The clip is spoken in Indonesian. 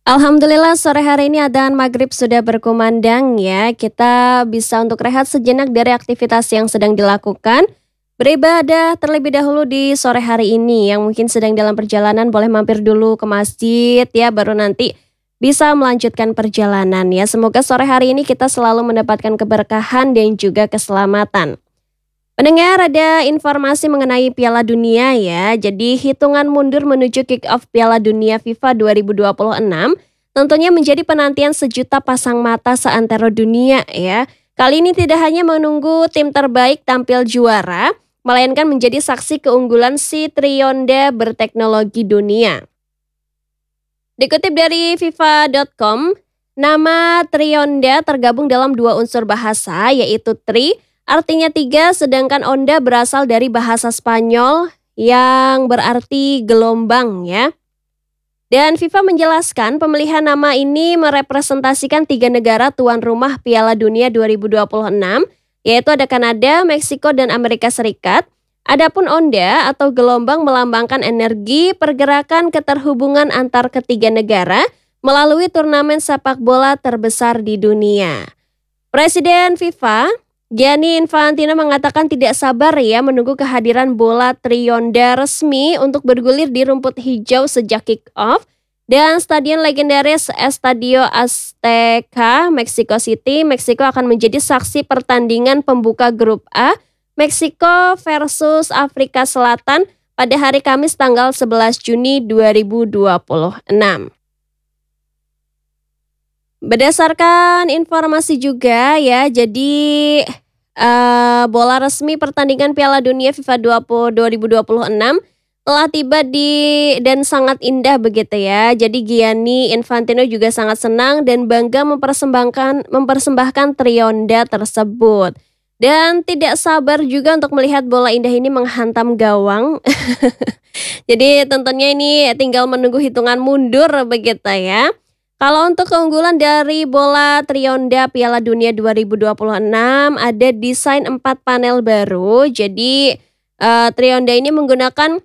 Alhamdulillah sore hari ini adzan maghrib sudah berkumandang ya. Kita bisa untuk rehat sejenak dari aktivitas yang sedang dilakukan. Beribadah terlebih dahulu di sore hari ini. Yang mungkin sedang dalam perjalanan boleh mampir dulu ke masjid ya. Baru nanti bisa melanjutkan perjalanan ya. Semoga sore hari ini kita selalu mendapatkan keberkahan dan juga keselamatan. Pendengar, ada informasi mengenai Piala Dunia ya. Jadi hitungan mundur menuju kick-off Piala Dunia FIFA 2026 tentunya menjadi penantian sejuta pasang mata seantero dunia ya. Kali ini tidak hanya menunggu tim terbaik tampil juara, melainkan menjadi saksi keunggulan si Trionda berteknologi dunia. Dikutip dari FIFA.com, nama Trionda tergabung dalam dua unsur bahasa yaitu tri, artinya tiga, sedangkan onda berasal dari bahasa Spanyol yang berarti gelombang ya. Dan FIFA menjelaskan pemilihan nama ini merepresentasikan tiga negara tuan rumah Piala Dunia 2026, yaitu ada Kanada, Meksiko, dan Amerika Serikat. Adapun onda atau gelombang melambangkan energi, pergerakan, keterhubungan antar ketiga negara melalui turnamen sepak bola terbesar di dunia. Presiden FIFA Gianni Infantino mengatakan tidak sabar ya menunggu kehadiran bola Trionda resmi untuk bergulir di rumput hijau sejak kick-off dan stadion legendaris Estadio Azteca, Mexico City. Meksiko akan menjadi saksi pertandingan pembuka grup A, Meksiko versus Afrika Selatan pada hari Kamis tanggal 11 Juni 2026. Berdasarkan informasi juga ya, jadi bola resmi pertandingan Piala Dunia FIFA 2026 telah tiba dan sangat indah begitu ya. Jadi Gianni Infantino juga sangat senang dan bangga mempersembahkan Trionda tersebut. Dan tidak sabar juga untuk melihat bola indah ini menghantam gawang. Jadi tentunya ini tinggal menunggu hitungan mundur begitu ya. Kalau untuk keunggulan dari bola Trionda Piala Dunia 2026 ada desain 4 panel baru. Jadi Trionda ini menggunakan